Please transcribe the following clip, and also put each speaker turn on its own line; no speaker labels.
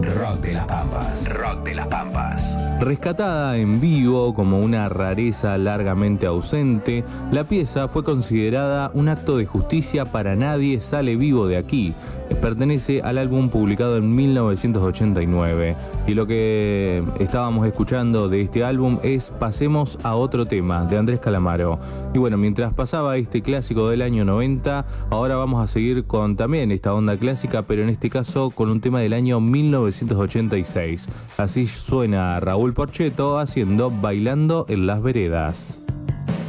Rock de las Pampas. Rock de las Pampas.
Rescatada en vivo como una rareza largamente ausente, la pieza fue considerada un acto de justicia para Nadie sale vivo de aquí. Pertenece al álbum publicado en 1989. Y lo que estábamos escuchando de este álbum es Pasemos a otro tema, de Andrés Calamaro. Y bueno, mientras pasaba este clásico del año 90, ahora vamos a seguir con también esta onda clásica, pero en este caso con un tema del año 1986. Así suena Raúl Porchetto haciendo Bailando en las Veredas.